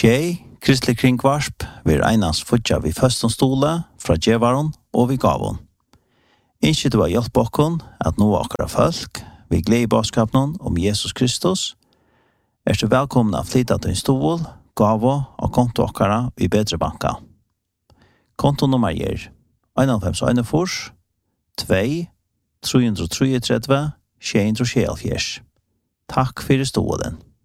Kristelig kringvarsp vil einans futja vi førstom stola fra djevaron og vi gavon. Ikke du har hjelp okkon at nå akkara folk, vi gleder i bådskapen om Jesus Kristus, du velkomna flytta til en stol, gavo og konto akkara i bedre banka. Kontonummer er 51 2 333 674. Takk for stolen.